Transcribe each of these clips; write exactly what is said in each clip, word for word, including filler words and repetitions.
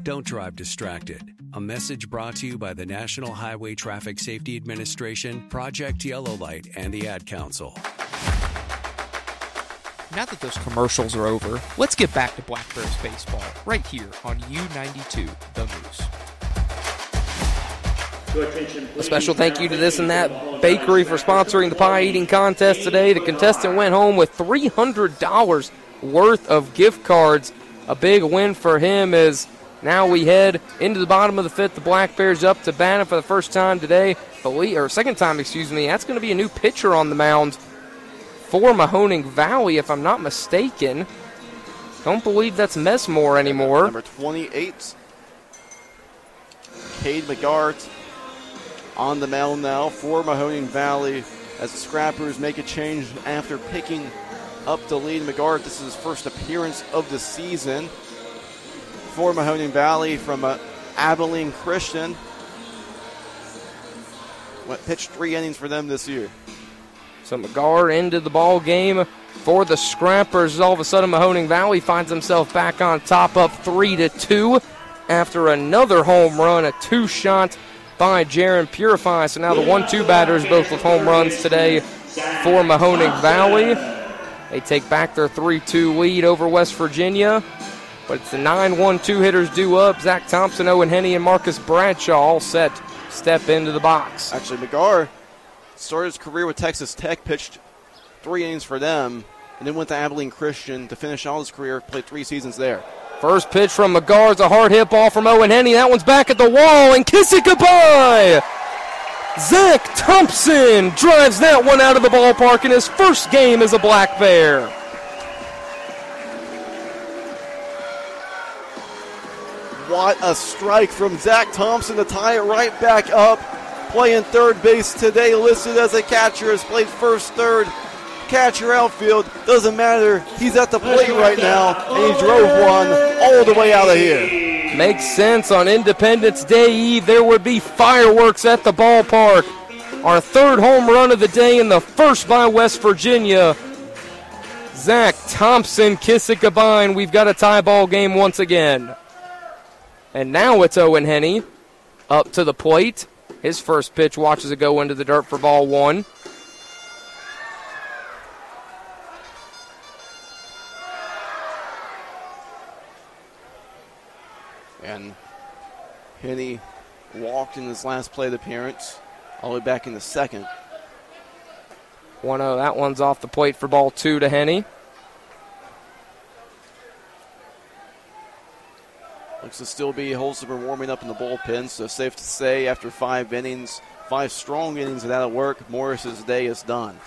Don't drive distracted. A message brought to you by the National Highway Traffic Safety Administration, Project Yellow Light, and the Ad Council. Now that those commercials are over, let's get back to Black Bears baseball right here on U ninety-two, The Moose. A special thank you to This and That Bakery for sponsoring the pie eating contest today. The contestant went home with three hundred dollars worth of gift cards. A big win for him as now we head into the bottom of the fifth. The Black Bears up to bat for the first time today, or second time, excuse me. That's going to be a new pitcher on the mound for Mahoning Valley, if I'm not mistaken. Don't believe that's Messmore anymore. Number twenty-eight, Cade McGart on the mound now for Mahoning Valley as the Scrappers make a change after picking up the lead. McGart, this is his first appearance of the season for Mahoning Valley from uh, Abilene Christian. Went, pitched three innings for them this year. So McGar into the ball game for the Scrappers. All of a sudden, Mahoning Valley finds himself back on top, up three to two after another home run, a two-shot by Jaron Purify. So now the one two batters both with home runs today for Mahoning Valley. They take back their three two lead over West Virginia. But it's the nine one two hitters due up. Zach Thompson, Owen Henney, and Marcus Bradshaw all set to step into the box. Actually, McGar started his career with Texas Tech, pitched three innings for them, and then went to Abilene Christian to finish all his career, played three seasons there. First pitch from McGar is a hard hit ball from Owen Henney. That one's back at the wall, and kiss it goodbye. Zach Thompson drives that one out of the ballpark in his first game as a Black Bear. What a strike from Zach Thompson to tie it right back up. Playing third base today, listed as a catcher, has played first, third, catcher, outfield. Doesn't matter. He's at the plate right now, and he drove one all the way out of here. Makes sense. On Independence Day Eve, there would be fireworks at the ballpark. Our third home run of the day and the first by West Virginia. Zach Thompson, kiss it goodbye, and we've got a tie ball game once again. And now it's Owen Henney up to the plate. His first pitch watches it go into the dirt for ball one. And Henney walked in his last plate appearance, all the way back in the second. one oh, that one's off the plate for ball two to Henney. Looks to still be Holzhauer warming up in the bullpen, so safe to say after five innings, five strong innings of that at work, Morris's day is done.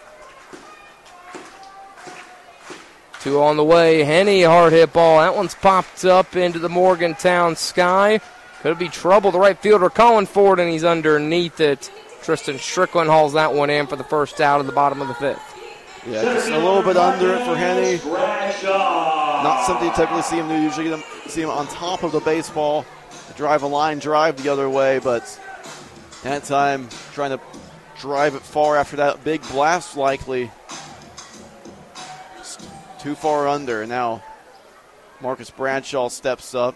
Two on the way. Henney, hard hit ball. That one's popped up into the Morgantown sky. Could be trouble. The right fielder calling for it, and he's underneath it. Tristan Strickland hauls that one in for the first out of the bottom of the fifth. Yeah, just a little bit under it for Henney. Not something you typically see him do. Usually you see him on top of the baseball, drive a line drive the other way, but that time trying to drive it far after that big blast likely. Just too far under. Now Marcus Bradshaw steps up.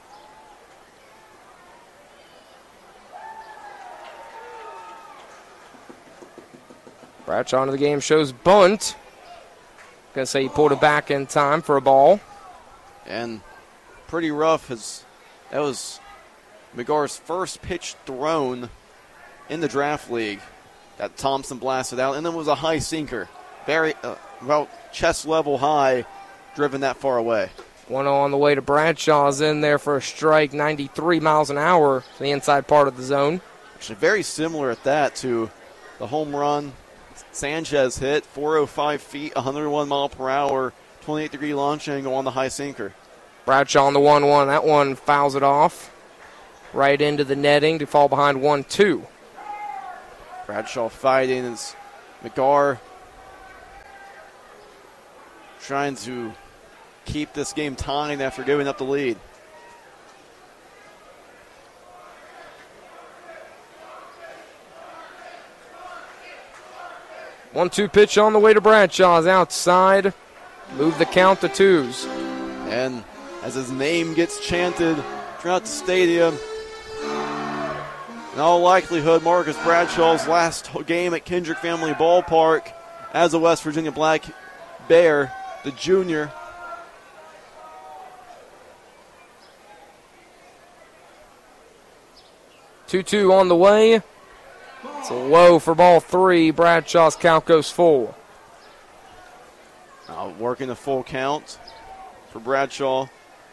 Bradshaw into the game, shows bunt. Gonna say he pulled it back in time for a ball. And pretty rough. As that was McGar's first pitch thrown in the draft league that Thompson blasted out, and then was a high sinker, very uh, about chest level high, driven that far away. one oh on the way to Bradshaw's in there for a strike, ninety-three miles an hour to the inside part of the zone. Actually, very similar at that to the home run Sanchez hit, four oh five feet, one oh one mile per hour, twenty-eight degree launch angle on the high sinker. Bradshaw on the one one. That one fouls it off right into the netting to fall behind one two. Bradshaw fighting as McGar trying to keep this game tied after giving up the lead. one two pitch on the way to Bradshaw's outside. Move the count to twos. And as his name gets chanted throughout the stadium. In all likelihood, Marcus Bradshaw's last game at Kendrick Family Ballpark as a West Virginia Black Bear, the junior. two two on the way. It's a low for ball three. Bradshaw's count goes full. Uh, working the full count for Bradshaw.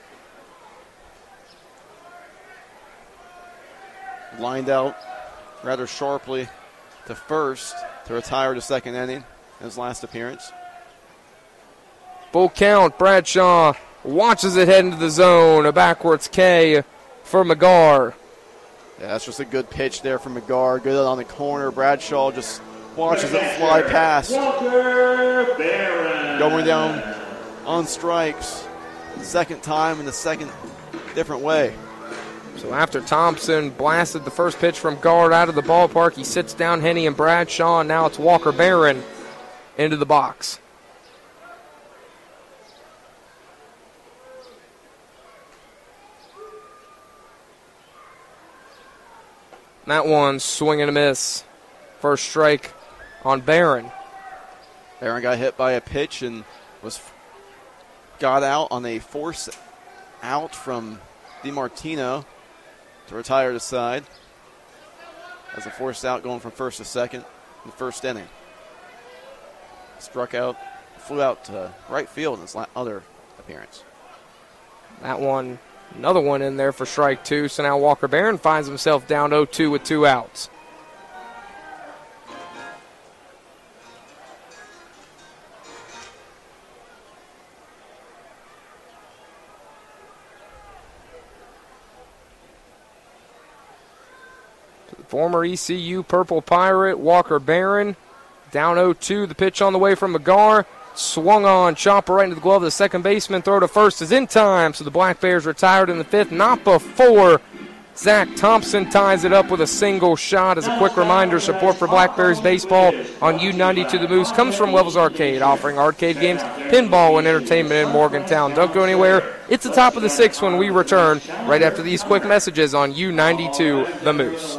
Lined out rather sharply to first to retire to second inning in his last appearance. Full count. Bradshaw watches it head into the zone. A backwards K for McGarr. Yeah, that's just a good pitch there from McGarr. Good on the corner. Bradshaw just watches it fly past. Going down on strikes. Second time in the second different way. So after Thompson blasted the first pitch from guard out of the ballpark, he sits down Henny and Bradshaw, and now it's Walker Barron into the box. That one swing and a miss. First strike on Barron. Barron got hit by a pitch and was got out on a force out from DiMartino to retire to side. As a forced out going from first to second in the first inning. Struck out, flew out to right field in his other appearance. That one, another one in there for strike two. So now Walker Barron finds himself down oh two with two outs. Former E C U Purple Pirate, Walker Barron, down oh two. The pitch on the way from McGarr. Swung on, chopper right into the glove of the second baseman. Throw to first is in time, so the Black Bears retired in the fifth. Not before Zach Thompson ties it up with a single shot. As a quick reminder, support for Black Bears baseball on U ninety-two The Moose comes from Levels Arcade, offering arcade games, pinball, and entertainment in Morgantown. Don't go anywhere. It's the top of the sixth when we return right after these quick messages on U ninety-two The Moose.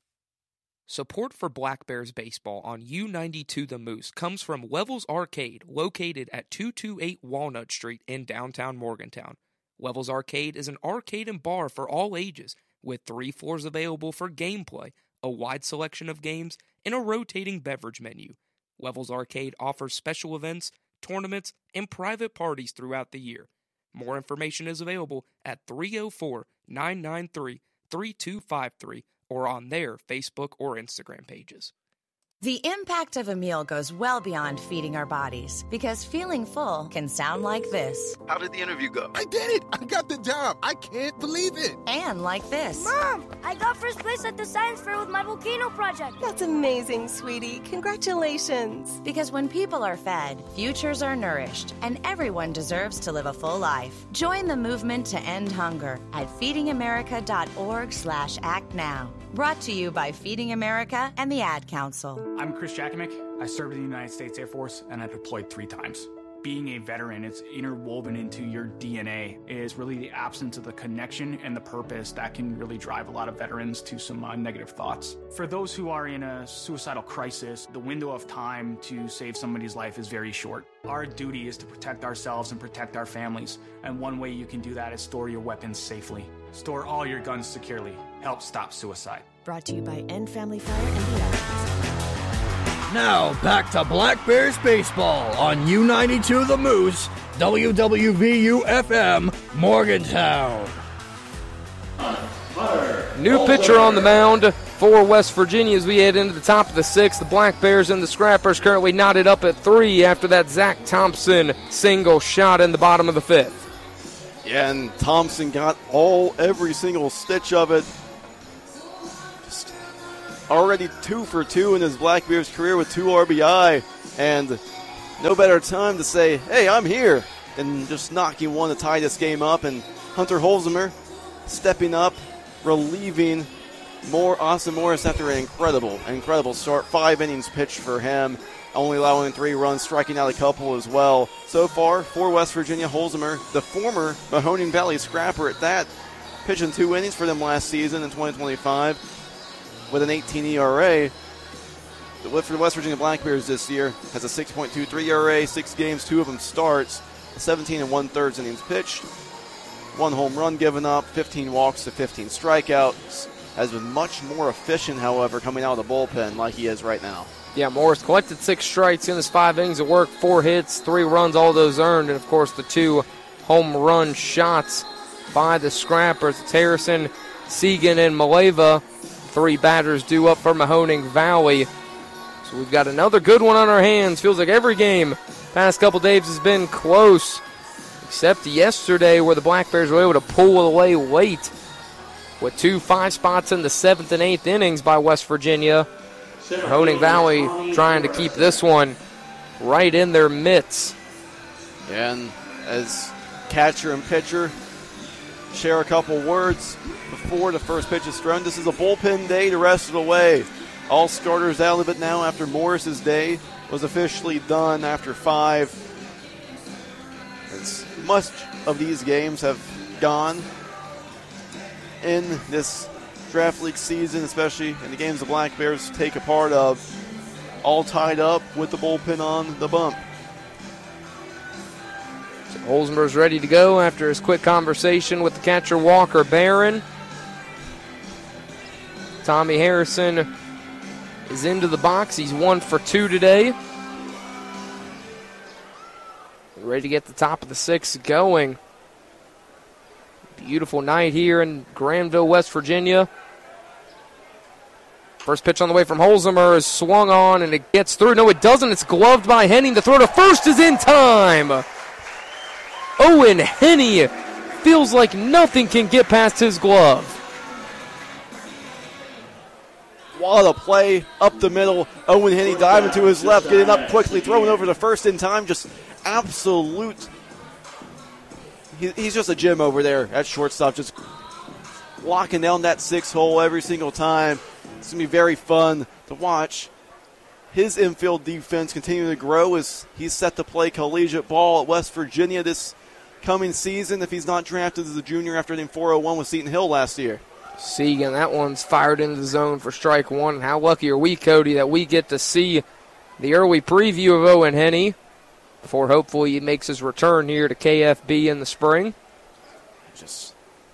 Support for Black Bears baseball on U ninety-two The Moose comes from Levels Arcade, located at two twenty-eight Walnut Street in downtown Morgantown. Levels Arcade is an arcade and bar for all ages, with three floors available for gameplay, a wide selection of games, and a rotating beverage menu. Levels Arcade offers special events, tournaments, and private parties throughout the year. More information is available at three oh four, nine nine three, three two five three or on their Facebook or Instagram pages. The impact of a meal goes well beyond feeding our bodies, because feeling full can sound like this. How did the interview go? I did it! I got the job! I can't believe it! And like this. Mom, I got first place at the science fair with my volcano project. That's amazing, sweetie. Congratulations. Because when people are fed, futures are nourished, and everyone deserves to live a full life. Join the movement to end hunger at feedingamerica.org slash act now. Brought to you by Feeding America and the Ad Council. I'm Chris Jakimick. I served in the United States Air Force, and I deployed three times. Being a veteran, it's interwoven into your D N A, is really the absence of the connection and the purpose that can really drive a lot of veterans to some uh, negative thoughts. For those who are in a suicidal crisis, the window of time to save somebody's life is very short. Our duty is to protect ourselves and protect our families, and one way you can do that is store your weapons safely. Store all your guns securely. Help stop suicide. Brought to you by End Family Fire and the Ad Council. Now, back to Black Bears baseball on U ninety-two The Moose, W W V U F M, Morgantown. New pitcher on the mound for West Virginia as we head into the top of the sixth. The Black Bears and the Scrappers currently knotted up at three after that Zach Thompson single shot in the bottom of the fifth. Yeah, and Thompson got all, every single stitch of it. Just already two for two in his Black Bears career with two R B I. And no better time to say, hey, I'm here, than just knocking one to tie this game up. And Hunter Holzheimer stepping up, relieving more Austin Morris after an incredible, incredible start. Five innings pitched for him, only allowing three runs, striking out a couple as well. So far, for West Virginia, Holzheimer, the former Mahoning Valley Scrapper at that, pitching two innings for them last season in twenty twenty-five with an eighteen E R A. The West Virginia Black Bears this year has a six point two three E R A, six games, two of them starts, seventeen and one-thirds innings pitched, one home run given up, fifteen walks to fifteen strikeouts. Has been much more efficient, however, coming out of the bullpen like he is right now. Yeah, Morris collected six strikes in his five innings of work, four hits, three runs, all those earned, and, of course, the two home run shots by the Scrappers. It's Harrison, Segan, and Maleva, three batters due up for Mahoning Valley. So we've got another good one on our hands. Feels like every game past couple days has been close, except yesterday where the Black Bears were able to pull away late with two five spots in the seventh and eighth innings by West Virginia. Mahoning Valley trying to keep this one right in their midst. And as catcher and pitcher share a couple words before the first pitch is thrown, this is a bullpen day to rest it away. All starters out of it now after Morris's day was officially done after five. As much of these games have gone in this draft league season, especially in the games the Black Bears take a part of, all tied up with the bullpen on the bump. So Holzmer's ready to go after his quick conversation with the catcher Walker Barron. Tommy Harrison is into the box. He's one for two today. Ready to get the top of the sixth going. Beautiful night here in Granville, West Virginia. First pitch on the way from Holzmer is swung on, and it gets through. No, it doesn't. It's gloved by Henning. The throw to first is in time. Owen Henning feels like nothing can get past his glove. What a play up the middle. Owen Henning diving to his left, getting up quickly, throwing over to first in time. Just absolute. He, he's just a gem over there at shortstop, just locking down that six hole every single time. It's going to be very fun to watch his infield defense continue to grow as he's set to play collegiate ball at West Virginia this coming season if he's not drafted as a junior after hitting four oh one with Seton Hill last year. Segan, that one's fired into the zone for strike one. And how lucky are we, Cody, that we get to see the early preview of Owen Henning before hopefully he makes his return here to K F B in the spring. Just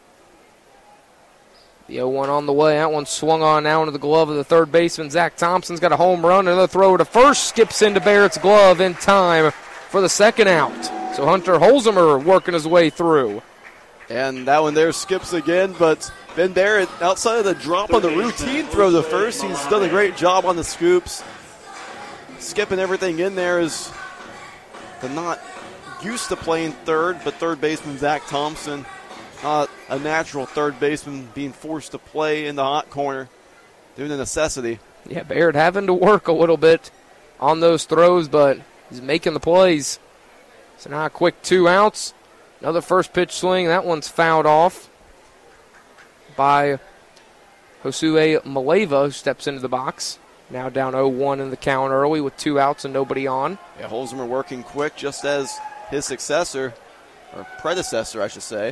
the oh one on the way. That one swung on now into the glove of the third baseman. Zach Thompson's got a home run. Another throw to first. Skips into Barrett's glove in time for the second out. So Hunter Holzmer working his way through. And that one there skips again, but Ben Barrett, outside of the drop on the routine throw to first, he's done a great job on the scoops. Skipping everything in there is the not used to playing third, but third baseman Zach Thompson, not a natural third baseman, being forced to play in the hot corner due to necessity. Yeah, Barrett having to work a little bit on those throws, but he's making the plays. So now a quick two outs. Another first pitch swing. That one's fouled off by Josue Maleva, who steps into the box. Now down oh one in the count early with two outs and nobody on. Yeah, Holzmer working quick just as his successor, or predecessor, I should say.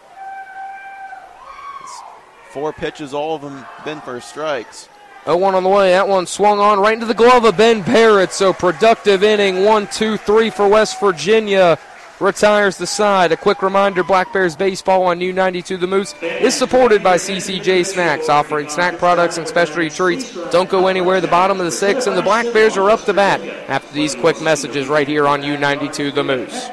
It's four pitches, all of them been for strikes. oh one on the way. That one swung on right into the glove of Ben Barrett. So productive inning. One, two, three for West Virginia. Retires the side. A quick reminder, Black Bears baseball on U ninety-two The Moose is supported by C C J Snacks, offering snack products and specialty treats. Don't go anywhere. The bottom of the sixth, and the Black Bears are up to bat after these quick messages right here on U ninety-two The Moose.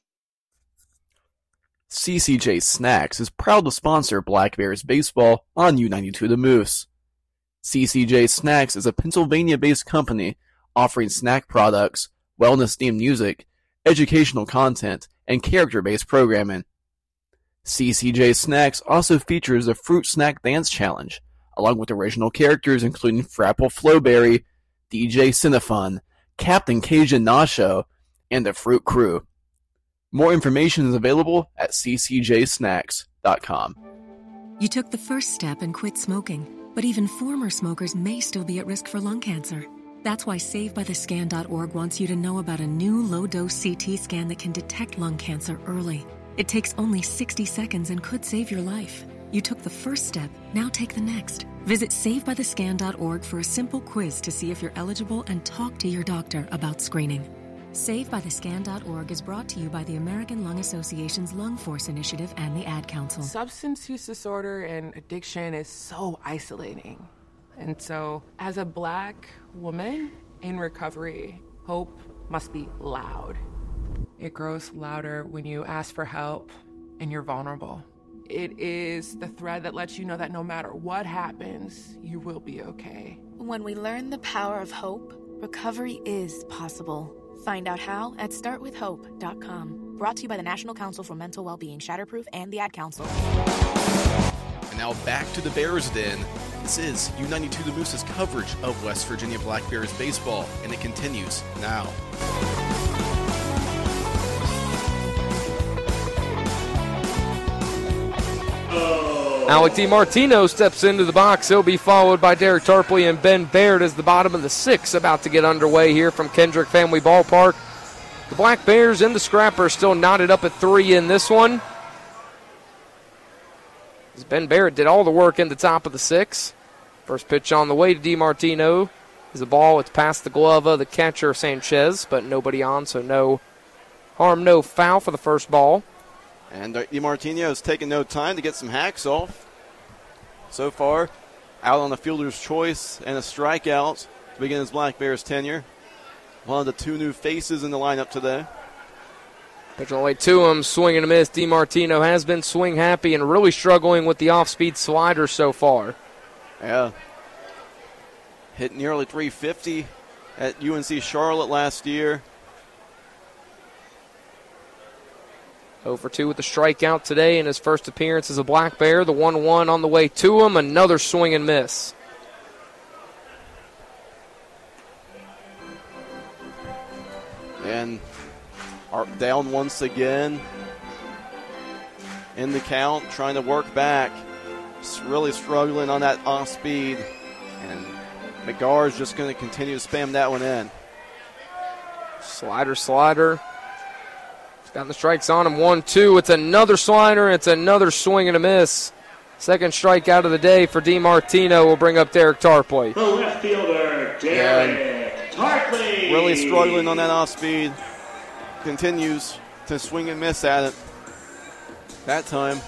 C C J Snacks is proud to sponsor Black Bears baseball on U ninety-two The Moose. C C J Snacks is a Pennsylvania-based company offering snack products, wellness-themed music, educational content, and character-based programming. C C J Snacks also features the Fruit Snack Dance Challenge, along with original characters including Frapple Flowberry, D J Cinefun, Captain Cajun Nacho, and the Fruit Crew. More information is available at c c j snacks dot com. You took the first step and quit smoking, but even former smokers may still be at risk for lung cancer. That's why save by the scan dot org wants you to know about a new low-dose C T scan that can detect lung cancer early. It takes only sixty seconds and could save your life. You took the first step, now take the next. Visit save by the scan dot org for a simple quiz to see if you're eligible and talk to your doctor about screening. save by the scan dot org is brought to you by the American Lung Association's Lung Force Initiative and the Ad Council. Substance use disorder and addiction is so isolating. And so, as a Black woman in recovery, hope must be loud. It grows louder when you ask for help and you're vulnerable. It is the thread that lets you know that no matter what happens, you will be okay. When we learn the power of hope, recovery is possible. Find out how at start with hope dot com. Brought to you by the National Council for Mental Wellbeing, Shatterproof, and the Ad Council. And now back to the Bears Den. This is U ninety-two The Moose's coverage of West Virginia Black Bears baseball, and it continues now. Alec DiMartino steps into the box. He'll be followed by Derek Tarpley and Ben Baird as the bottom of the sixth about to get underway here from Kendrick Family Ballpark. The Black Bears and the Scrappers still knotted up at three in this one. As Ben Barrett did all the work in the top of the sixth. First pitch on the way to DiMartino is a ball. It's past the glove of the catcher, Sanchez, but nobody on, so no harm, no foul for the first ball. And DiMartino has taken no time to get some hacks off. So far, out on the fielder's choice and a strikeout to begin his Black Bears tenure. One of the two new faces in the lineup today. Pitch on the way to him, swing and a miss. DiMartino has been swing happy and really struggling with the off-speed slider so far. Yeah. Hit nearly three fifty at U N C Charlotte last year. oh for two with a strikeout today in his first appearance as a Black Bear. The one one on the way to him. Another swing and miss. And are down once again in the count, trying to work back. Just really struggling on that off speed. And McGarr is just going to continue to spam that one in. Slider, slider. He's got the strikes on him. One, two. It's another slider. It's another swing and a miss. Second strikeout of the day for DiMartino will bring up Derek Tarpley. The left fielder, Derek Tarpley. Really struggling on that off speed. Continues to swing and miss at it. That time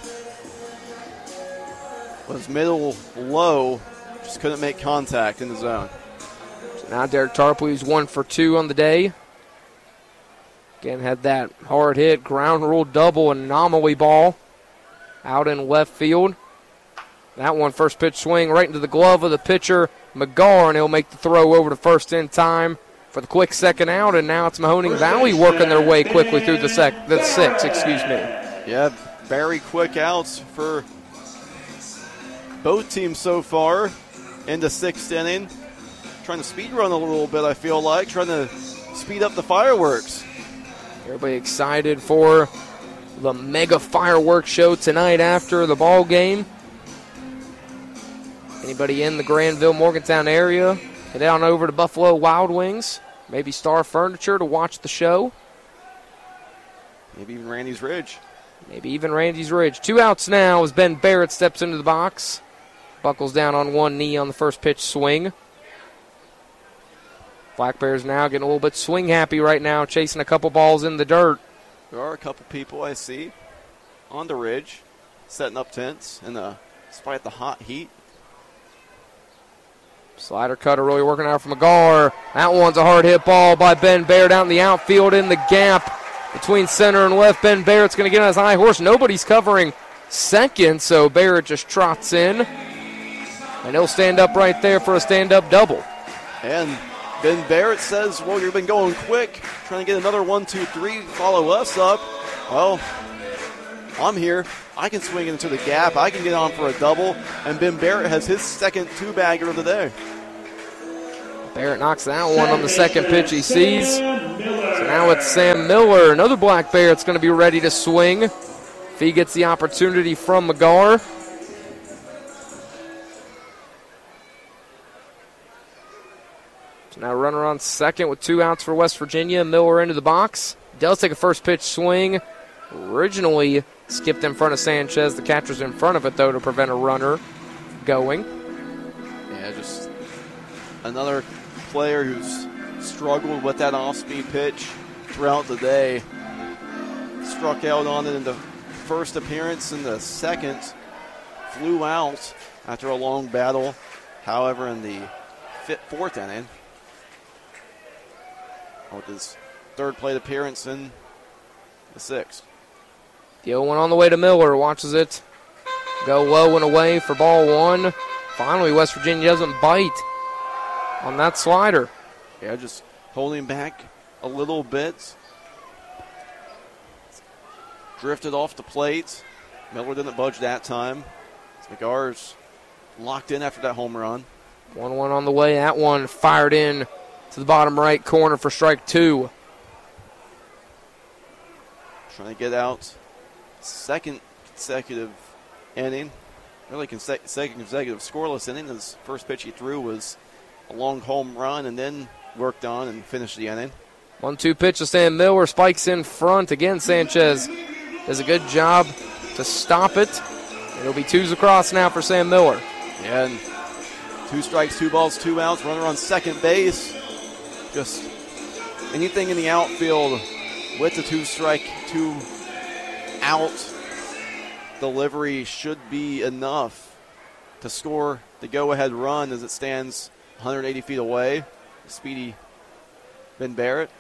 was middle low. Just couldn't make contact in the zone. So now Derek Tarpley is one for two on the day. Again, had that hard hit, ground rule double, anomaly ball out in left field. That one, first pitch swing right into the glove of the pitcher, McGarr, and he'll make the throw over to first in time for the quick second out, and now it's Mahoning Valley working their way quickly through the sec, the six, excuse me. Yeah, very quick outs for both teams so far in the sixth inning. Trying to speed run a little bit, I feel like, trying to speed up the fireworks. Everybody excited for the mega fireworks show tonight after the ball game. Anybody in the Granville, Morgantown area, head on over to Buffalo Wild Wings, maybe Star Furniture to watch the show. Maybe even Randy's Ridge. Maybe even Randy's Ridge. Two outs now as Ben Barrett steps into the box. Buckles down on one knee on the first pitch swing. Black Bears now getting a little bit swing happy right now, chasing a couple balls in the dirt. There are a couple people I see on the ridge, setting up tents, and uh, despite the hot heat. Slider cutter really working out for McGarr. That one's a hard hit ball by Ben Barrett out in the outfield in the gap between center and left. Ben Barrett's going to get on his high horse. Nobody's covering second, so Barrett just trots in. And he'll stand up right there for a stand-up double. And Ben Barrett says, well, you've been going quick, trying to get another one, two, three, follow us up. Well, I'm here. I can swing into the gap. I can get on for a double. And Ben Barrett has his second two-bagger of the day. Barrett knocks that one on the second pitch he sees. So now it's Sam Miller. Another Black Bear that's going to be ready to swing if he gets the opportunity from McGarr. So now runner on second with two outs for West Virginia. Miller into the box. Does take a first pitch swing. Originally Skipped in front of Sanchez. The catcher's in front of it, though, to prevent a runner going. Yeah, just another player who's struggled with that off-speed pitch throughout the day. Struck out on it in the first appearance, in the second flew out after a long battle. However, in the fifth, fourth inning, with his third plate appearance in the sixth. The oh one on the way to Miller, watches it go low and away for ball one. Finally, West Virginia doesn't bite on that slider. Yeah, just holding back a little bit. Drifted off the plate. Miller didn't budge that time. McGar's locked in after that home run. one one on the way. That one fired in to the bottom right corner for strike two. Trying to get out second consecutive inning. Really conse- second consecutive scoreless inning. His first pitch he threw was a long home run and then worked on and finished the inning. one two pitch to Sam Miller. Spikes in front. Again, Sanchez does a good job to stop it. It'll be twos across now for Sam Miller. Yeah, and two strikes, two balls, two outs. Runner on second base. Just anything in the outfield with the two strike, two out delivery should be enough to score the go-ahead run as it stands one hundred eighty feet away. Speedy Ben Barrett.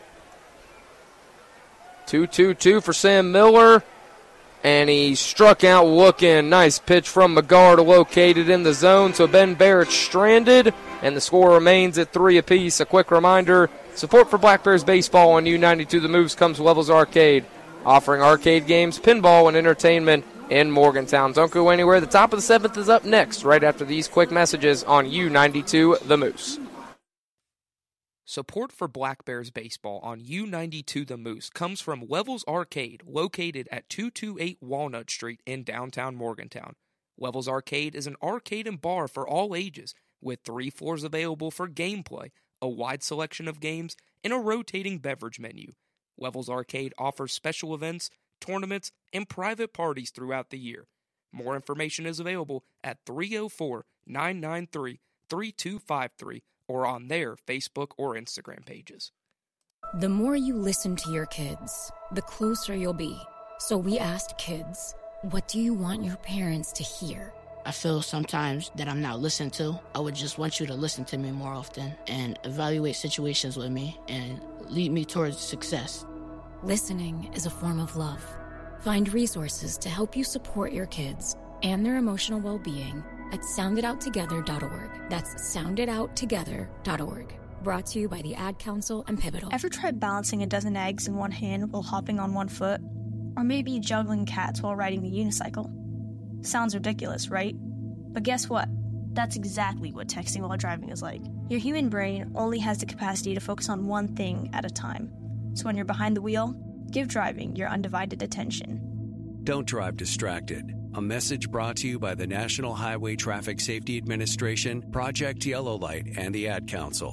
two two two for Sam Miller. And he struck out looking. Nice pitch from McGar to locate it in the zone. So Ben Barrett stranded, and the score remains at three apiece. A quick reminder, support for Black Bears baseball on U ninety-two The Moves comes from Levels Arcade, offering arcade games, pinball, and entertainment in Morgantown. Don't go anywhere. The top of the seventh is up next, right after these quick messages on U ninety-two The Moose. Support for Black Bears baseball on U ninety-two The Moose comes from Levels Arcade, located at two two eight Walnut Street in downtown Morgantown. Levels Arcade is an arcade and bar for all ages, with three floors available for gameplay, a wide selection of games, and a rotating beverage menu. Levels Arcade offers special events, tournaments, and private parties throughout the year. More information is available at three oh four, nine nine three, three two five three or on their Facebook or Instagram pages. The more you listen to your kids, the closer you'll be. So we asked kids, what do you want your parents to hear? I feel sometimes that I'm not listened to. I would just want you to listen to me more often and evaluate situations with me and lead me towards success. Listening is a form of love. Find resources to help you support your kids and their emotional well-being at sound it out together dot org. That's sound it out together dot org. Brought to you by the Ad Council and Pivotal. Ever tried balancing a dozen eggs in one hand while hopping on one foot? Or maybe juggling cats while riding the unicycle? Sounds ridiculous, right? But guess what? That's exactly what texting while driving is like. Your human brain only has the capacity to focus on one thing at a time. So when you're behind the wheel, give driving your undivided attention. Don't drive distracted. A message brought to you by the National Highway Traffic Safety Administration, Project Yellow Light, and the Ad Council.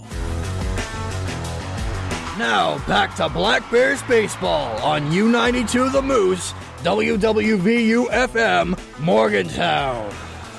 Now, back to Black Bears baseball on U ninety-two The Moose, W W V U F M, Morgantown.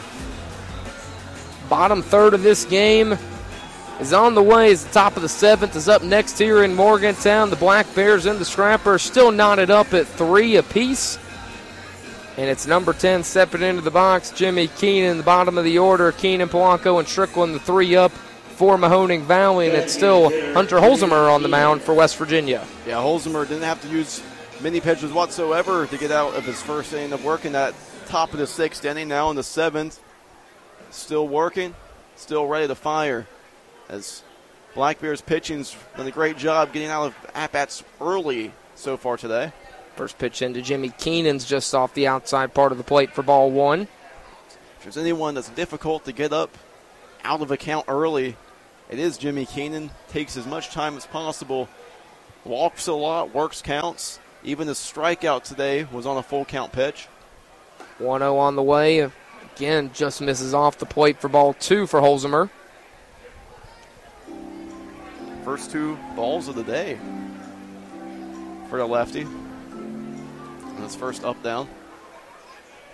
Bottom third of this game is on the way as the top of the seventh is up next here in Morgantown. The Black Bears and the Scrappers still knotted up at three apiece. And it's number ten stepping into the box, Jimmy Keenan, the bottom of the order. Keenan, Polanco, and Strickland, the three up for Mahoning Valley. And it's still Hunter Holzheimer on the mound for West Virginia. Yeah, Holzheimer didn't have to use many pitches whatsoever to get out of his first inning of work in that top of the sixth inning. Now in the seventh, still working, still ready to fire. As Black Bears pitching's done a great job getting out of at-bats early so far today. First pitch into Jimmy Keenan's just off the outside part of the plate for ball one. If there's anyone that's difficult to get up out of a count early, it is Jimmy Keenan. Takes as much time as possible. Walks a lot, works counts. Even his strikeout today was on a full count pitch. one oh on the way. Again, just misses off the plate for ball two for Holzheimer. First two balls of the day for the lefty. And his first up down.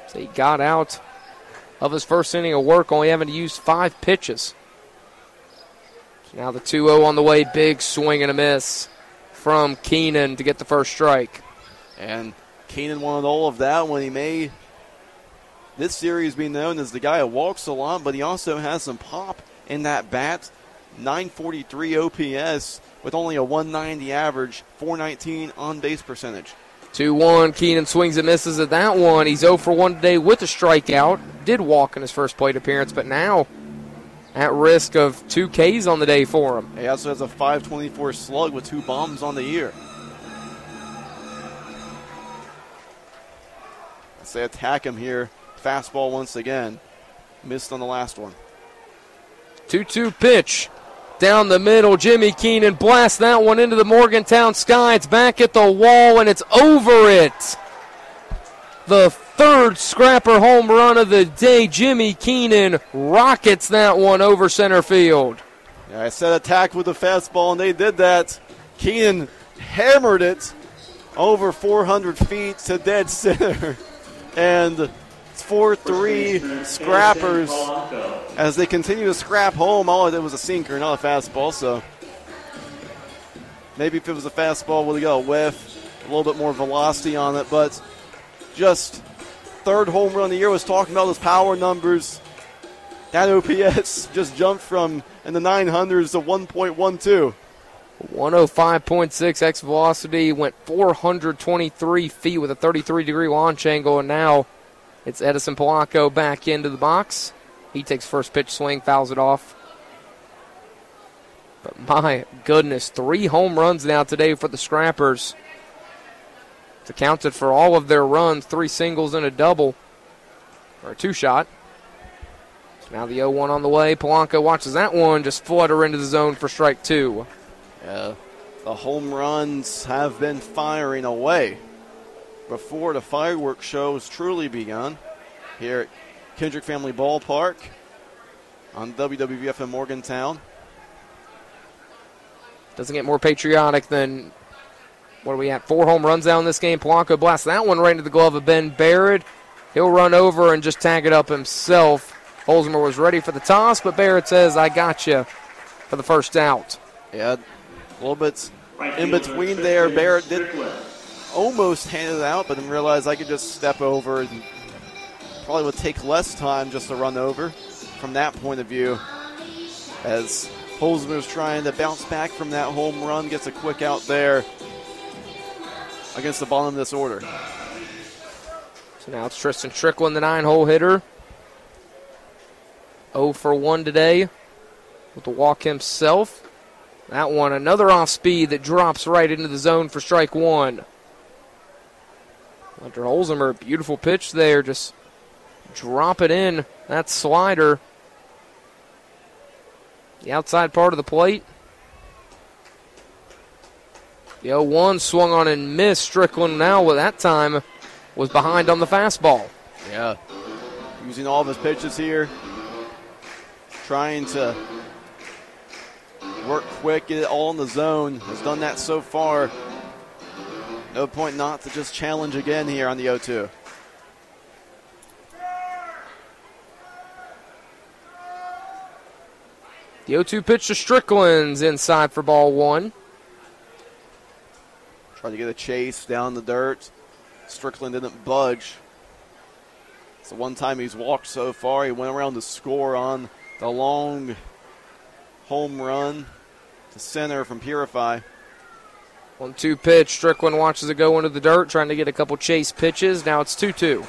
So he got out of his first inning of work, only having to use five pitches. So now the two oh on the way. Big swing and a miss from Keenan to get the first strike. And Keenan wanted all of that when he may, this series be known as the guy who walks a lot, but he also has some pop in that bat. nine forty-three O P S with only a one ninety average, four nineteen on-base percentage. two one, Keenan swings and misses at that one. He's oh for one today with a strikeout. Did walk in his first plate appearance, but now at risk of two Ks on the day for him. He also has a five twenty-four slug with two bombs on the year. As they attack him here, fastball once again. Missed on the last one. two two pitch. Down the middle, Jimmy Keenan blasts that one into the Morgantown sky. It's back at the wall, and it's over it. The third Scrapper home run of the day. Jimmy Keenan rockets that one over center field. Yeah, I said attack with the fastball, and they did that. Keenan hammered it over four hundred feet to dead center. And it's four three Scrappers as they continue to scrap home. All it did was a sinker, not a fastball. So maybe if it was a fastball, would have got a whiff, a little bit more velocity on it. But just third home run of the year. Was talking about those power numbers. That O P S just jumped from in the nine hundreds to one point one two. one oh five point six X velocity, went four hundred twenty-three feet with a thirty-three degree launch angle, and now it's Edison Polanco back into the box. He takes first pitch swing, fouls it off. But my goodness, three home runs now today for the Scrappers. It's accounted for all of their runs, three singles and a double, or a two-shot. So now the oh one on the way. Polanco watches that one just flutter into the zone for strike two. Yeah, the home runs have been firing away before the fireworks show has truly begun here at Kendrick Family Ballpark on W W V F M Morgantown. Doesn't get more patriotic than, what are we at, four home runs down this game. Polanco blasts that one right into the glove of Ben Barrett. He'll run over and just tag it up himself. Holzmer was ready for the toss, but Barrett says, I got you for the first out. Yeah, a little bit in between there. Barrett did almost hand it out, but then realized I could just step over and probably would take less time just to run over from that point of view. As Holzmer's trying to bounce back from that home run, gets a quick out there against the bottom of this order. So now it's Tristan Strickland, the nine-hole hitter. oh for one today with the walk himself. That one, another off speed that drops right into the zone for strike one. Hunter Holzmer, beautiful pitch there. Just drop it in. That slider. The outside part of the plate. The oh one swung on and missed. Strickland now, with that time, was behind on the fastball. Yeah. Using all of his pitches here. Trying to work quick, get it all in the zone. Has done that so far. No point not to just challenge again here on the oh two. The oh two pitch to Strickland's inside for ball one. Tried to get a chase down the dirt. Strickland didn't budge. It's the one time he's walked so far. He went around to score on the long home run to center from Purify. one two pitch. Strickland watches it go into the dirt, trying to get a couple chase pitches. Now it's two two.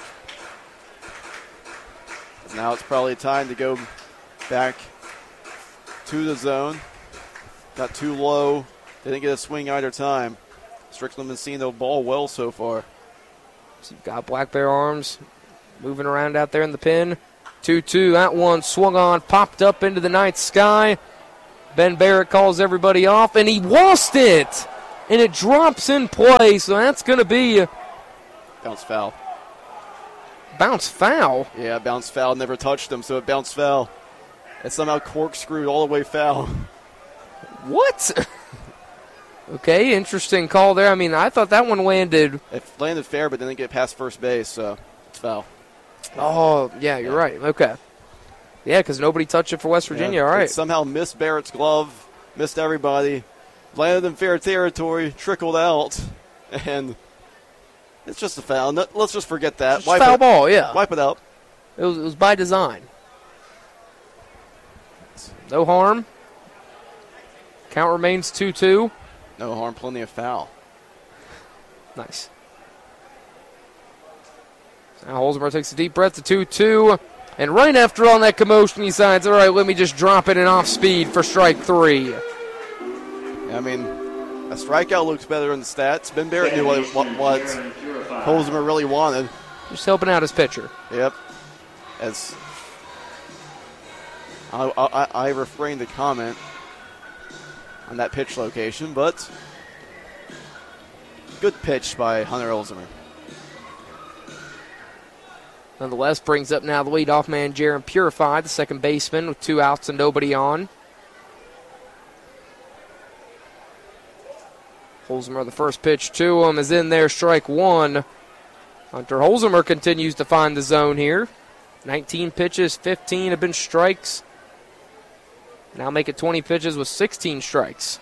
Now it's probably time to go back to the zone. Got too low. Didn't get a swing either time. Strickland been seeing the ball well so far. So you've got Black Bear Arms moving around out there in the pin. two two. That one swung on, popped up into the night sky. Ben Barrett calls everybody off, and he lost it. And it drops in play, so that's going to be bounce foul. Bounce foul? Yeah, bounce foul. Never touched him, so it bounced foul. It somehow corkscrewed all the way foul. What? Okay, interesting call there. I mean, I thought that one landed. It landed fair, but didn't get past first base, so. It's foul. Oh, yeah, you're right. Okay. Yeah, because nobody touched it for West Virginia. Yeah, All right. Somehow missed Barrett's glove, missed everybody, landed in fair territory, trickled out, and it's just a foul. No, let's just forget that. Just foul it, ball, yeah. Wipe it out. It was, it was by design. No harm. Count remains two two. No harm, plenty of foul. Nice. Now Holzmer takes a deep breath to two two. And right after all that commotion, he decides, all right, let me just drop it in off speed for strike three. I mean, a strikeout looks better in the stats. Ben Barrett knew what, what, what Holzmer really wanted. Just helping out his pitcher. Yep. As I, I, I refrain to comment on that pitch location, but good pitch by Hunter Holzmer. Nonetheless, brings up now the leadoff man, Jaron Purify, the second baseman, with two outs and nobody on. Holzmer, the first pitch to him, is in there, strike one. Hunter Holzmer continues to find the zone here. nineteen pitches, fifteen have been strikes. Now make it twenty pitches with sixteen strikes.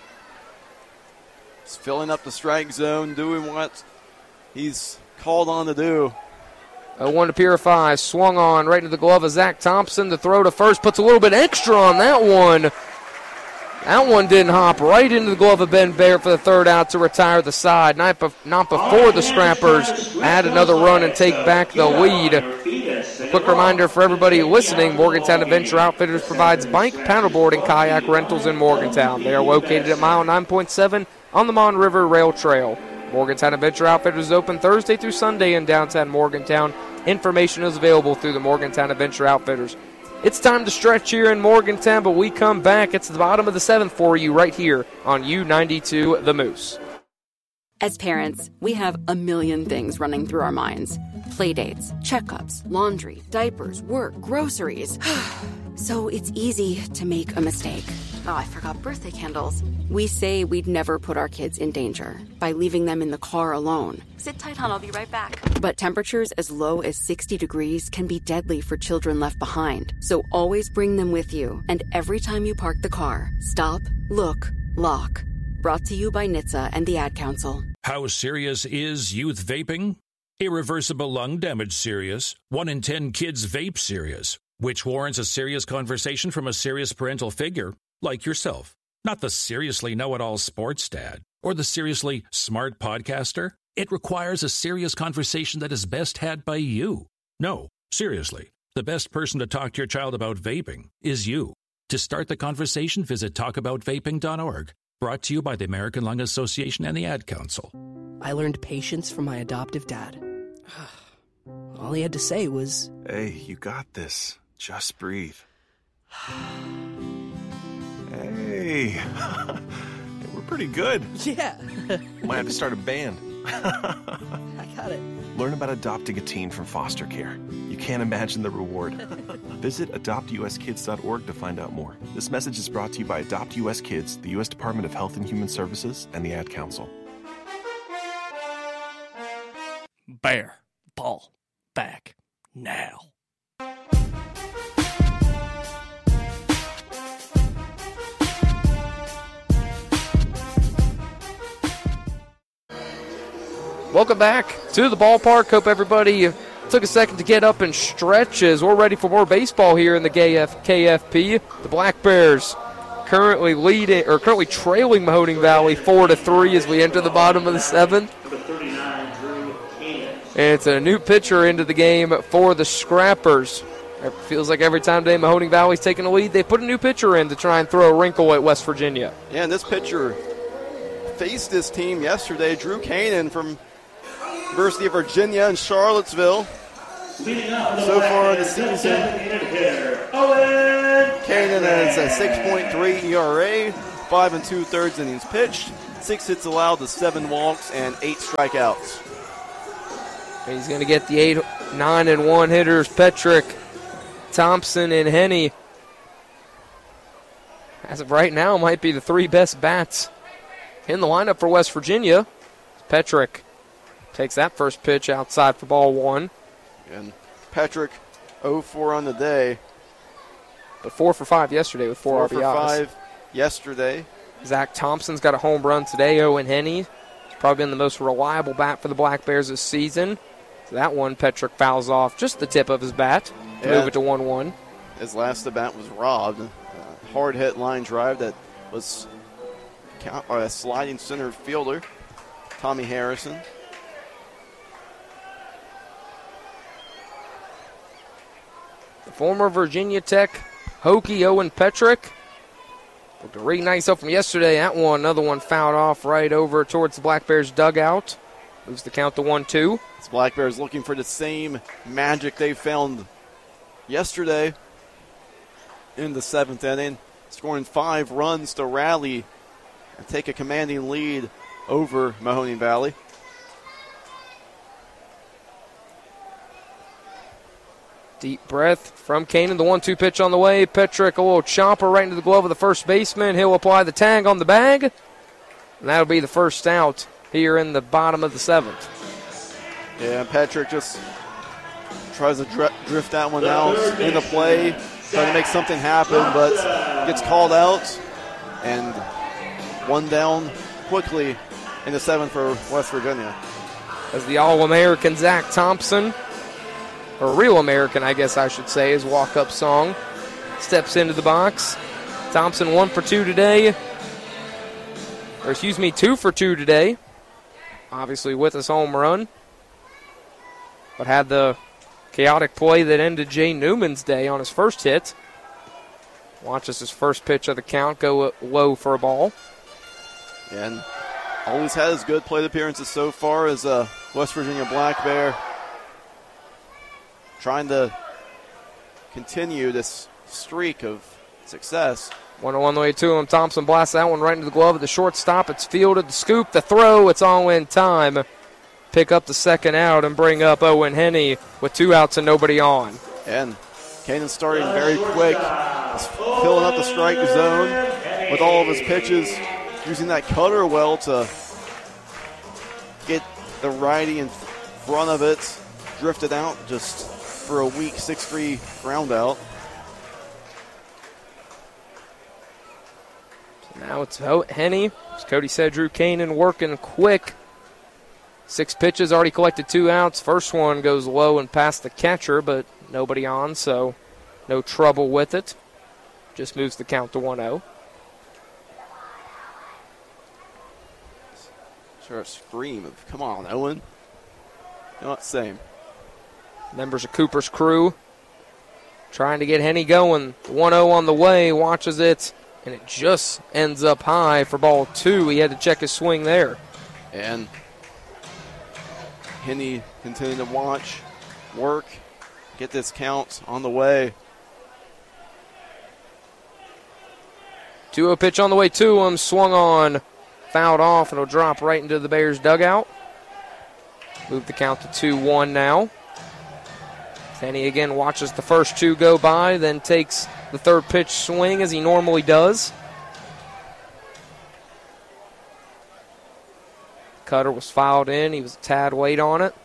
He's filling up the strike zone, doing what he's called on to do. oh one to Purify, swung on right into the glove of Zach Thompson. The throw to first puts a little bit extra on that one. That one didn't hop right into the glove of Ben Barrett for the third out to retire the side. Not, be- not before the Scrappers add another run and take back the lead. A quick reminder for everybody listening, Morgantown Adventure Outfitters provides bike, paddleboard, and kayak rentals in Morgantown. They are located at mile nine point seven on the Mon River Rail Trail. Morgantown Adventure Outfitters is open Thursday through Sunday in downtown Morgantown. Information is available through the Morgantown Adventure Outfitters. It's time to stretch here in Morgantown, but we come back. It's the bottom of the seventh for you right here on U ninety-two The Moose. As parents, we have a million things running through our minds. Playdates, checkups, laundry, diapers, work, groceries. So it's easy to make a mistake. Oh, I forgot birthday candles. We say we'd never put our kids in danger by leaving them in the car alone. Sit tight, hon. I'll be right back. But temperatures as low as sixty degrees can be deadly for children left behind. So always bring them with you. And every time you park the car, stop, look, lock. Brought to you by N H T S A and the Ad Council. How serious is youth vaping? Irreversible lung damage serious. One in ten kids vape serious, which warrants a serious conversation from a serious parental figure like yourself. Not the seriously know-it-all sports dad or the seriously smart podcaster. It requires a serious conversation that is best had by you. No, seriously, the best person to talk to your child about vaping is you. To start the conversation, visit talk about vaping dot org. Brought to you by the American Lung Association and the Ad Council. I learned patience from my adoptive dad. All he had to say was, "Hey, you got this. Just breathe." Hey, we're pretty good. Yeah. Might have to start a band. I got it. Learn about adopting a teen from foster care. You can't imagine the reward. Visit adopt u s kids dot org to find out more. This message is brought to you by Adopt U S Kids, the U S Department of Health and Human Services, and the Ad Council. Bear ball back now. Welcome back to the ballpark. Hope everybody took a second to get up and stretch as we're ready for more baseball here in the K F P. The Black Bears currently leading or currently trailing Mahoning Valley four to three as we enter the bottom of the seventh. And it's a new pitcher into the game for the Scrappers. It feels like every time today Mahoning Valley's taking a lead, they put a new pitcher in to try and throw a wrinkle at West Virginia. Yeah, and this pitcher faced this team yesterday, Drew Kanan from University of Virginia in Charlottesville. So far in the season, Kanan has a six point three E R A, five and two-thirds innings pitched, six hits allowed to seven walks, and eight strikeouts. He's going to get the eight, nine, and one hitters, Petrick, Thompson, and Henney. As of right now, might be the three best bats in the lineup for West Virginia. Petrick takes that first pitch outside for ball one. And Petrick oh for four on the day. But four for five yesterday with four, four R B Is. Four for five yesterday. Zach Thompson's got a home run today. Owen Henney has probably been the most reliable bat for the Black Bears this season. So that one, Petrick fouls off just the tip of his bat to Yeah. move it to one one. His last at bat was robbed. A hard hit line drive that was count, or a sliding center fielder, Tommy Harrison. The former Virginia Tech Hokie Owen Petrick. Looked really nice up from yesterday. That one, another one fouled off right over towards the Black Bears dugout. Moves the count to one two. It's Black Bears looking for the same magic they found yesterday in the seventh inning, scoring five runs to rally and take a commanding lead over Mahoning Valley. Deep breath from Kanan. The one two pitch on the way. Petrick, a little chopper right into the glove of the first baseman. He'll apply the tag on the bag. And that'll be the first out here in the bottom of the seventh. Yeah, Petrick just tries to dri- drift that one out into play, trying to make something happen, but gets called out. And one down quickly in the seventh for West Virginia. As the All-American Zach Thompson, or Real American, I guess I should say, his walk-up song, steps into the box. Thompson one for two today. Or excuse me, two for two today. Obviously with his home run. But had the chaotic play that ended Jay Newman's day on his first hit. Watches his first pitch of the count go low for a ball. And always has good plate appearances so far as a West Virginia Black Bear. Trying to continue this streak of success. one oh one the way to him. Thompson blasts that one right into the glove of the shortstop. It's fielded. The scoop, the throw. It's all in time. Pick up the second out and bring up Owen Henney with two outs and nobody on. And Kanan starting very quick. He's filling up the strike zone with all of his pitches. Using that cutter well to get the righty in front of it. Drifted out just for a weak six three ground out. Now it's Henney. As Cody said, Drew Kanan working quick. Six pitches, already collected two outs. First one goes low and past the catcher, but nobody on, so no trouble with it. Just moves the count to one oh. Sure, a scream of, come on, Owen. You're not the same. Members of Cooper's crew trying to get Henney going. one oh on the way, watches it, and it just ends up high for ball two. He had to check his swing there. And Henney continuing to watch, work, get this count on the way. two oh pitch on the way to him, swung on, fouled off, and it'll drop right into the Bears dugout. Move the count to two one now. Henney again watches the first two go by, then takes the third pitch swing as he normally does. Cutter was fouled in. He was a tad weight on it.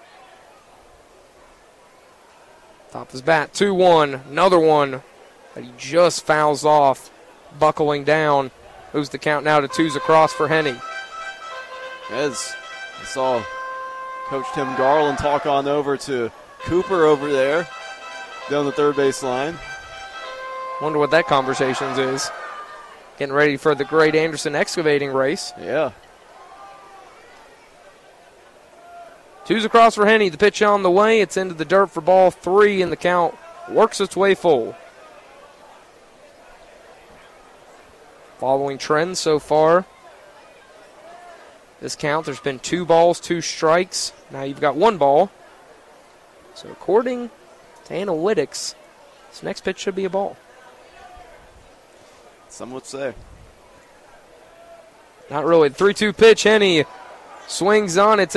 Top of his bat, two one. Another one that he just fouls off, buckling down. Moves the count now to twos across for Henney. As I saw Coach Tim Garland talk on over to Cooper over there down the third base line. Wonder what that conversation is. Getting ready for the Great Anderson excavating race. Yeah. Twos across for Henney. The pitch on the way. It's into the dirt for ball three, and the count works its way full. Following trends so far. This count, there's been two balls, two strikes. Now you've got one ball. So according to analytics, this next pitch should be a ball. Some would say. Not really. three two pitch. Henney swings on. It's